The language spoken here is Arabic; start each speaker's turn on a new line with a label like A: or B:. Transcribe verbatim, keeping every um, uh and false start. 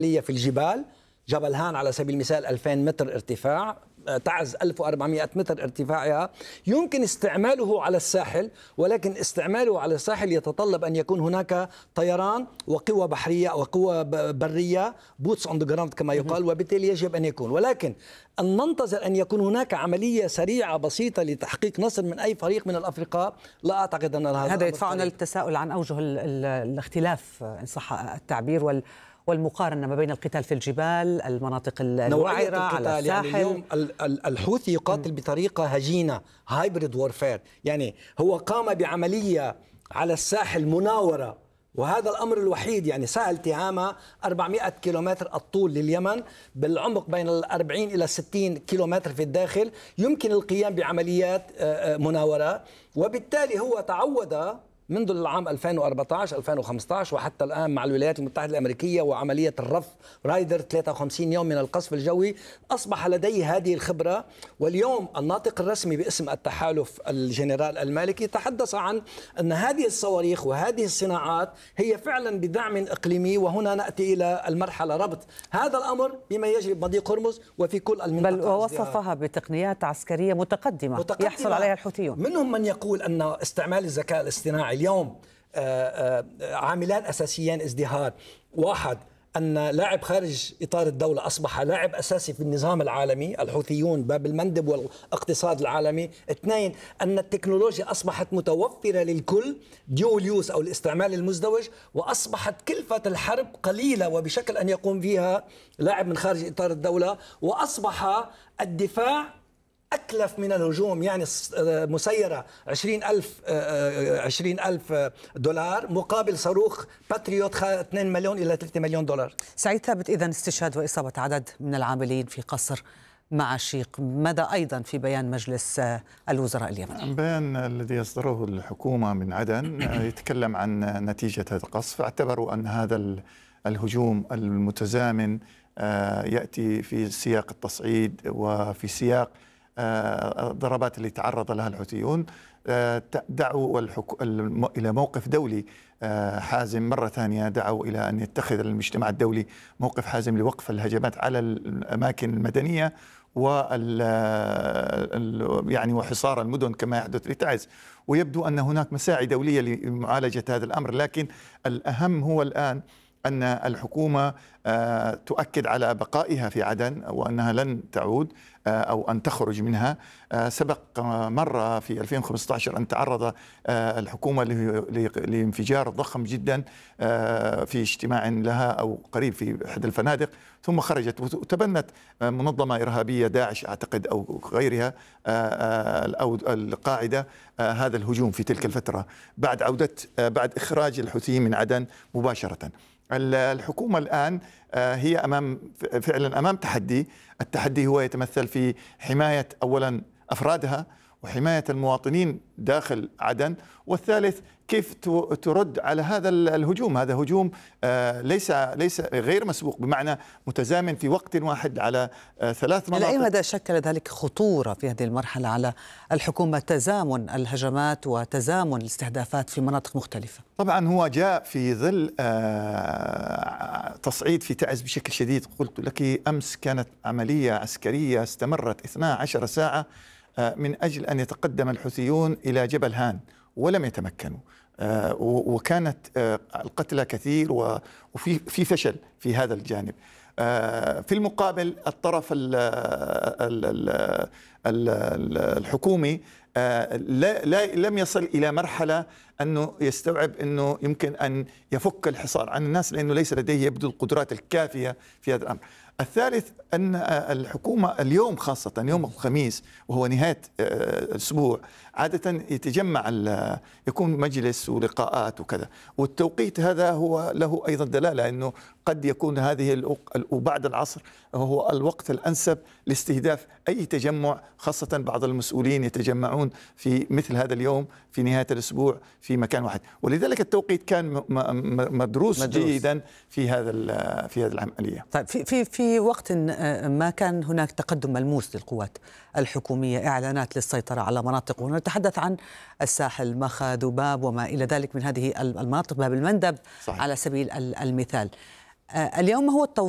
A: في الجبال. جبل هان على سبيل المثال ألفين متر ارتفاع، تعز ألف وأربعمئة متر ارتفاعها. يمكن استعماله على الساحل، ولكن استعماله على الساحل يتطلب أن يكون هناك طيران وقوة بحرية وقوة برية، بوتس اون ذا جراوند كما يقال، وبالتالي يجب أن يكون. ولكن أن ننتظر أن يكون هناك عملية سريعة بسيطة لتحقيق نصر من أي فريق من الأفرقاء، لا أعتقد أن هذا
B: هذا يدفعنا للتساؤل عن أوجه الاختلاف إن صح التعبير وال والمقارنة ما بين القتال في الجبال، المناطق الوعرة على الساحل.
A: يعني اليوم الحوثي يقاتل بطريقة هجينة، هايبريد وورفير، يعني هو قام بعملية على الساحل مناورة، وهذا الأمر الوحيد. يعني سهل تهامة أربعمئة كيلومتر الطول لليمن، بالعمق بين الأربعين إلى ستين كيلومتر في الداخل، يمكن القيام بعمليات مناورة. وبالتالي هو تعود منذ العام ألفين وأربعة عشر ألفين وخمسة عشر وحتى الآن مع الولايات المتحدة الأمريكية وعملية الرف رايدر ثلاثة وخمسين يوم من القصف الجوي، أصبح لديه هذه الخبرة. واليوم الناطق الرسمي باسم التحالف الجنرال المالكي تحدث عن أن هذه الصواريخ وهذه الصناعات هي فعلا بدعم إقليمي، وهنا نأتي إلى المرحلة ربط هذا الأمر بما يجري بمضيق هرمز وفي كل المنطقة.
B: بل ووصفها بتقنيات عسكرية متقدمة, متقدمة يحصل عليها الحوثيون.
A: منهم من يقول أن استعمال الذكاء الاصطناعي اليوم عاملان أساسيان ازدهار. واحد، أن لاعب خارج إطار الدولة أصبح لاعب أساسي في النظام العالمي، الحوثيون باب المندب والاقتصاد العالمي. اثنين، أن التكنولوجيا أصبحت متوفرة للكل، ديول يوز أو الاستعمال المزدوج، وأصبحت كلفة الحرب قليلة وبشكل أن يقوم فيها لاعب من خارج إطار الدولة، وأصبح الدفاع أكلف من الهجوم. يعني مسيرة عشرين ألف عشرين ألف دولار مقابل صاروخ باتريوت اثنين مليون إلى ثلاثة مليون دولار.
B: سعيد ثابت، إذن استشهاد وإصابة عدد من العاملين في قصر مع الشيق، ماذا أيضا في بيان مجلس الوزراء اليمني؟
C: البيان الذي أصدره الحكومة من عدن يتكلم عن نتيجة هذا القصف. اعتبروا أن هذا الهجوم المتزامن يأتي في سياق التصعيد وفي سياق الضربات اللي تعرض لها الحوثيون، دعوا إلى موقف دولي حازم مرة ثانية. دعوا إلى أن يتخذ المجتمع الدولي موقف حازم لوقف الهجمات على الأماكن المدنية وال يعني وحصار المدن كما يحدث لتعز. ويبدو أن هناك مساعي دولية لمعالجة هذا الأمر، لكن الأهم هو الآن أن الحكومة تؤكد على بقائها في عدن وأنها لن تعود أو أن تخرج منها. سبق مرة في ألفين وخمسة عشر أن تعرض الحكومة لانفجار ضخم جدا في اجتماع لها أو قريب في أحد الفنادق، ثم خرجت وتبنت منظمة إرهابية داعش أعتقد أو غيرها أو القاعدة هذا الهجوم في تلك الفترة بعد عودة بعد إخراج الحوثيين من عدن مباشرة. الحكومة الآن هي أمام فعلا أمام تحدي. التحدي هو يتمثل في حماية أولا أفرادها وحماية المواطنين داخل عدن، والثالث كيف ترد على هذا الهجوم. هذا هجوم ليس ليس غير مسبوق، بمعنى متزامن في وقت واحد على ثلاث مناطق.
B: إلى أي مدى شكل ذلك خطورة في هذه المرحلة على الحكومة تزامن الهجمات وتزامن الاستهدافات في مناطق مختلفة؟
C: طبعا هو جاء في ظل تصعيد في تعز بشكل شديد. قلت لك أمس كانت عملية عسكرية استمرت اثنتي عشرة ساعة من أجل أن يتقدم الحوثيون إلى جبل هان ولم يتمكنوا، وكانت القتلى كثير وفي في فشل في هذا الجانب. في المقابل الطرف الحكومي لا لم يصل إلى مرحلة أنه يستوعب أنه يمكن أن يفك الحصار عن الناس، لأنه ليس لديه يبدو القدرات الكافية في هذا الأمر. الثالث أن الحكومة اليوم خاصة يوم الخميس وهو نهاية الأسبوع عادة يتجمع يكون مجلس ولقاءات وكذا، والتوقيت هذا هو له أيضا دلالة أنه قد يكون هذه وبعد العصر هو الوقت الأنسب لاستهداف أي تجمع، خاصة بعض المسؤولين يتجمعون في مثل هذا اليوم في نهاية الأسبوع في مكان واحد، ولذلك التوقيت كان مدروس, مدروس. جيدا في هذا في هذه العملية.
B: طيب في في في وقت ما كان هناك تقدم ملموس للقوات الحكومية، إعلانات للسيطرة على مناطق، ونتحدث عن الساحل، مخا، ذباب وما إلى ذلك من هذه المناطق، باب المندب صحيح. على سبيل المثال. اليوم هو التوصيل